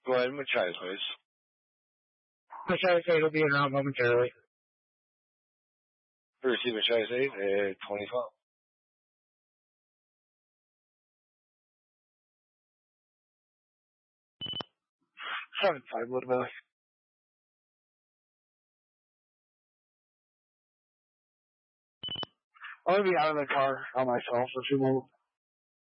Go ahead and try, please. Machete 8 will be en route momentarily. Receive Machete 8 at 25. 7-5, what about? I'm going to be out of the car on myself for a few moments.